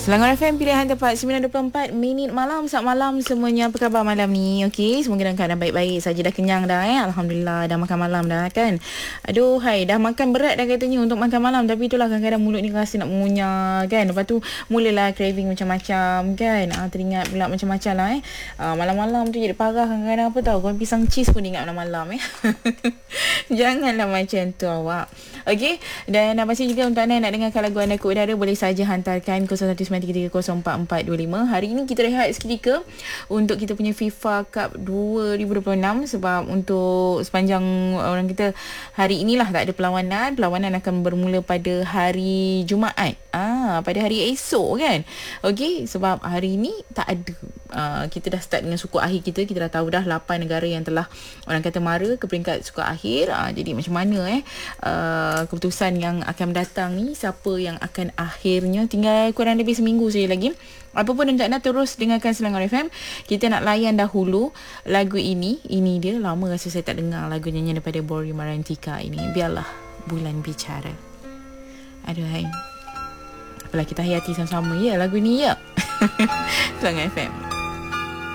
Selangor FM pilihan tepat 9.24 minit malam. Selamat malam semuanya. Apa khabar malam ni? Okey, semoga dalam keadaan baik-baik saja. Dah kenyang dah Alhamdulillah, dah makan malam dah kan. Aduh, hai, dah makan berat dah katanya untuk makan malam. Tapi itulah kadang-kadang mulut ni rasa nak mengunyah kan. Lepas tu mulalah craving macam-macam kan. Teringat pula macam-macam lah malam-malam tu jadi parah kadang-kadang apa tahu. Goreng pisang cheese pun ingat malam-malam Janganlah macam tu awak. Okey, dan pasti juga untuk anda nak dengarkan lagu anda ke udara, boleh saja hantarkan 0193304425. Hari ini kita rehat seketika untuk kita punya FIFA Cup 2026 sebab untuk sepanjang orang kita hari inilah tak ada perlawanan. Perlawanan akan bermula pada hari Jumaat. Pada hari esok kan. Okey, sebab hari ini tak ada. Kita dah start dengan suku akhir kita. Kita dah tahu dah 8 negara yang telah orang kata mara ke peringkat suku akhir. Jadi macam mana keputusan yang akan datang ni, siapa yang akan akhirnya, tinggal kurang lebih seminggu saja lagi. Apa pun untuk anda terus dengarkan Selangor FM. Kita nak layan dahulu lagu ini. Ini dia, lama rasa saya tak dengar lagu nyanyian daripada Bory Marantika ini. Biarlah Bulan Bicara. Aduhai, apalah, kita hayati sama-sama lagu ni Selangor FM.